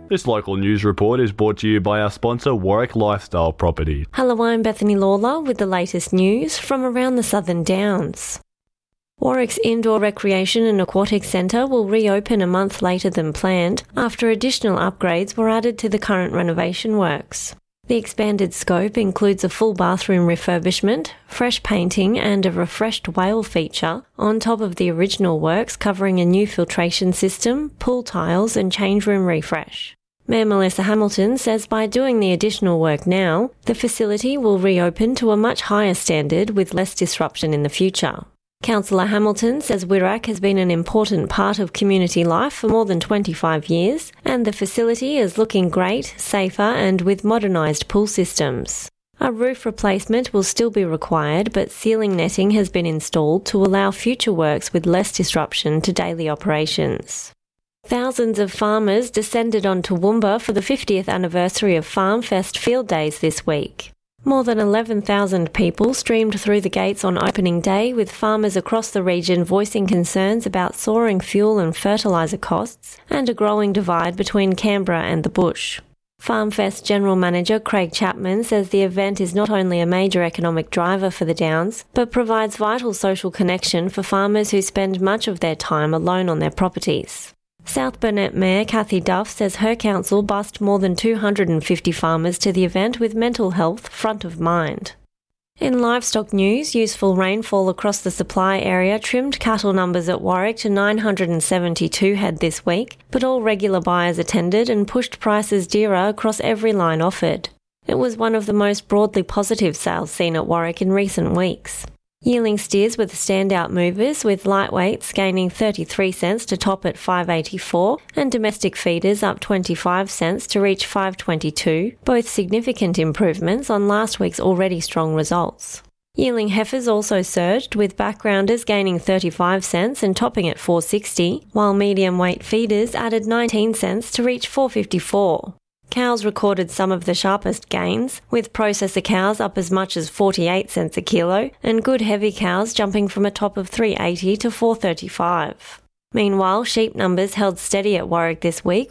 This local news report is brought to you by our sponsor Warwick Lifestyle Property. Hello, I'm Bethany Lawler with the latest news from around the Southern Downs. Warwick's Indoor Recreation and Aquatic Centre will reopen a month later than planned after additional upgrades were added to the current renovation works. The expanded scope includes a full bathroom refurbishment, fresh painting and a refreshed whale feature on top of the original works, covering a new filtration system, pool tiles and change room refresh. Mayor Melissa Hamilton says by doing the additional work now, the facility will reopen to a much higher standard with less disruption in the future. Councillor Hamilton says Wirac has been an important part of community life for more than 25 years, and the facility is looking great, safer and with modernised pool systems. A roof replacement will still be required, but ceiling netting has been installed to allow future works with less disruption to daily operations. Thousands of farmers descended on Toowoomba for the 50th anniversary of FarmFest Field Days this week. More than 11,000 people streamed through the gates on opening day, with farmers across the region voicing concerns about soaring fuel and fertiliser costs and a growing divide between Canberra and the bush. FarmFest General Manager Craig Chapman says the event is not only a major economic driver for the Downs, but provides vital social connection for farmers who spend much of their time alone on their properties. South Burnett Mayor Kathy Duff says her council bussed more than 250 farmers to the event with mental health front of mind. In livestock news, useful rainfall across the supply area trimmed cattle numbers at Warwick to 972 head this week, but all regular buyers attended and pushed prices dearer across every line offered. It was one of the most broadly positive sales seen at Warwick in recent weeks. Yearling steers were the standout movers, with lightweights gaining 33 cents to top at $5.84 and domestic feeders up 25 cents to reach $5.22, both significant improvements on last week's already strong results. Yearling heifers also surged, with backgrounders gaining 35 cents and topping at $4.60, while medium weight feeders added 19 cents to reach $4.54. Cows recorded some of the sharpest gains, with processor cows up as much as 48 cents a kilo and good heavy cows jumping from a top of $3.80 to $4.35. Meanwhile, sheep numbers held steady at Warwick this week,